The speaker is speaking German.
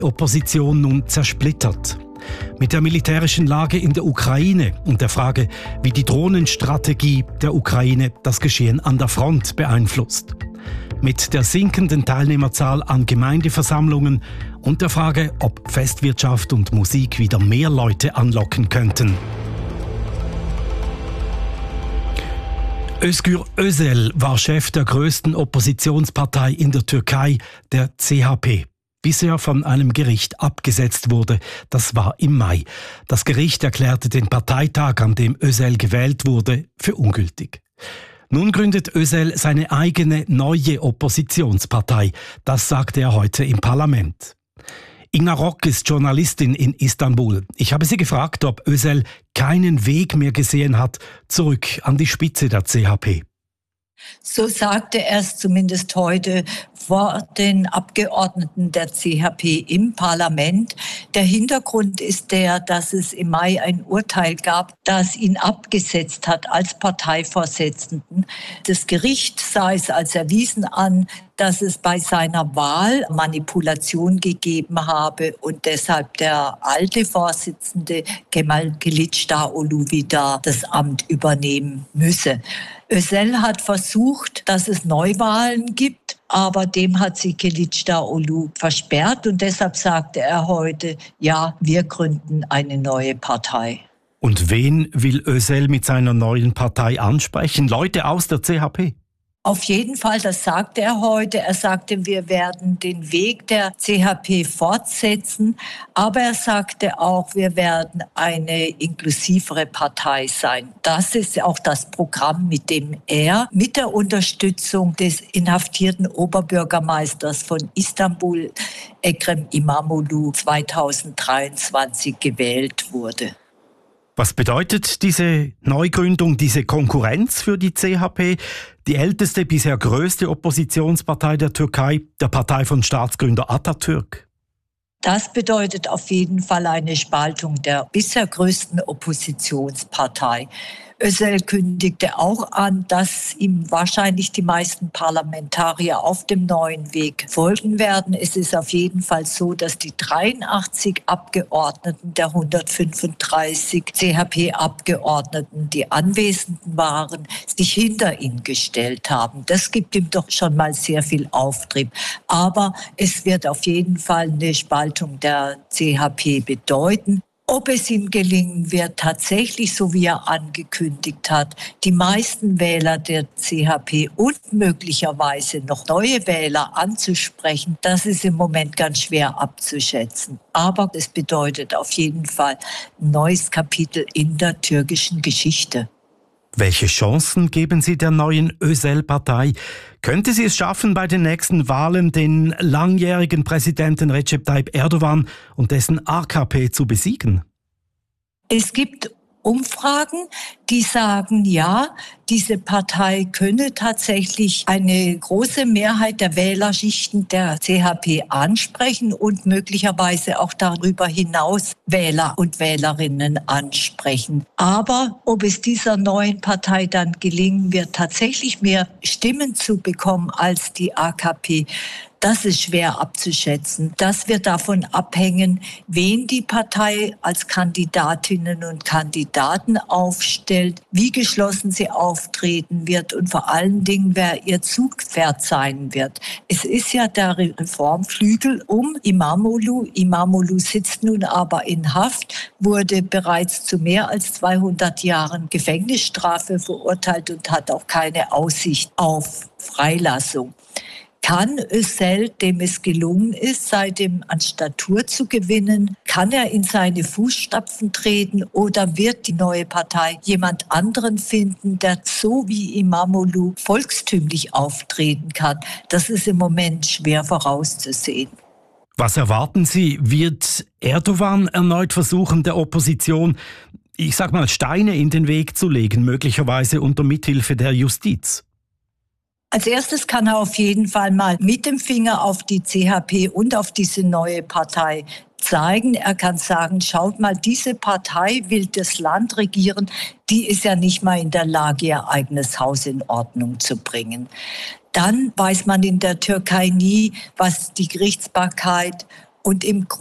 Opposition nun zersplittert. Mit der militärischen Lage in der Ukraine und der Frage, wie die Drohnenstrategie der Ukraine das Geschehen an der Front beeinflusst. Mit der sinkenden Teilnehmerzahl an Gemeindeversammlungen und der Frage, ob Festwirtschaft und Musik wieder mehr Leute anlocken könnten. Özgür Özel war Chef der größten Oppositionspartei in der Türkei, der CHP. Bis er von einem Gericht abgesetzt wurde. Das war im Mai. Das Gericht erklärte den Parteitag, an dem Özel gewählt wurde, für ungültig. Nun gründet Özel seine eigene neue Oppositionspartei. Das sagte er heute im Parlament. Inga Rock ist Journalistin in Istanbul. Ich habe sie gefragt, ob Özel keinen Weg mehr gesehen hat, zurück an die Spitze der CHP. So sagte er es zumindest heute vor den Abgeordneten der CHP im Parlament. Der Hintergrund ist der, dass es im Mai ein Urteil gab, das ihn abgesetzt hat als Parteivorsitzenden. Das Gericht sah es als erwiesen an, dass es bei seiner Wahl Manipulation gegeben habe und deshalb der alte Vorsitzende Kemal Kılıçdaroğlu wieder das Amt übernehmen müsse. Özel hat versucht, dass es Neuwahlen gibt, aber dem hat sich Kılıçdaroğlu versperrt und deshalb sagte er heute, ja, wir gründen eine neue Partei. Und wen will Özel mit seiner neuen Partei ansprechen? Leute aus der CHP? Auf jeden Fall, das sagte er heute. Er sagte, wir werden den Weg der CHP fortsetzen. Aber er sagte auch, wir werden eine inklusivere Partei sein. Das ist auch das Programm, mit dem er mit der Unterstützung des inhaftierten Oberbürgermeisters von Istanbul, Ekrem İmamoğlu, 2023 gewählt wurde. Was bedeutet diese Neugründung, diese Konkurrenz für die CHP? Die älteste, bisher größte Oppositionspartei der Türkei, der Partei von Staatsgründer Atatürk. Das bedeutet auf jeden Fall eine Spaltung der bisher größten Oppositionspartei. Özel kündigte auch an, dass ihm wahrscheinlich die meisten Parlamentarier auf dem neuen Weg folgen werden. Es ist auf jeden Fall so, dass die 83 Abgeordneten der 135 CHP-Abgeordneten, die Anwesenden waren, sich hinter ihn gestellt haben. Das gibt ihm doch schon mal sehr viel Auftrieb. Aber es wird auf jeden Fall eine Spaltung der CHP bedeuten. Ob es ihm gelingen wird, tatsächlich, so wie er angekündigt hat, die meisten Wähler der CHP und möglicherweise noch neue Wähler anzusprechen, das ist im Moment ganz schwer abzuschätzen. Aber es bedeutet auf jeden Fall ein neues Kapitel in der türkischen Geschichte. Welche Chancen geben Sie der neuen Özel-Partei? Könnte sie es schaffen, bei den nächsten Wahlen den langjährigen Präsidenten Recep Tayyip Erdogan und dessen AKP zu besiegen? Es gibt Umfragen, die sagen, ja, diese Partei könne tatsächlich eine große Mehrheit der Wählerschichten der CHP ansprechen und möglicherweise auch darüber hinaus Wähler und Wählerinnen ansprechen. Aber ob es dieser neuen Partei dann gelingen wird, tatsächlich mehr Stimmen zu bekommen als die AKP, das ist schwer abzuschätzen. Das wird davon abhängen, wen die Partei als Kandidatinnen und Kandidaten aufstellt, wie geschlossen sie auftreten wird und vor allen Dingen, wer ihr Zugpferd sein wird. Es ist ja der Reformflügel um İmamoğlu. İmamoğlu sitzt nun aber in Haft, wurde bereits zu mehr als 200 Jahren Gefängnisstrafe verurteilt und hat auch keine Aussicht auf Freilassung. Kann Özel, dem es gelungen ist, seitdem an Statur zu gewinnen, kann er in seine Fußstapfen treten oder wird die neue Partei jemand anderen finden, der so wie İmamoğlu volkstümlich auftreten kann? Das ist im Moment schwer vorauszusehen. Was erwarten Sie? Wird Erdogan erneut versuchen, der Opposition, ich sag mal, Steine in den Weg zu legen, möglicherweise unter Mithilfe der Justiz? Als erstes kann er auf jeden Fall mal mit dem Finger auf die CHP und auf diese neue Partei zeigen. Er kann sagen, schaut mal, diese Partei will das Land regieren, die ist ja nicht mal in der Lage, ihr eigenes Haus in Ordnung zu bringen. Dann weiß man in der Türkei nie, was die Gerichtsbarkeit Und im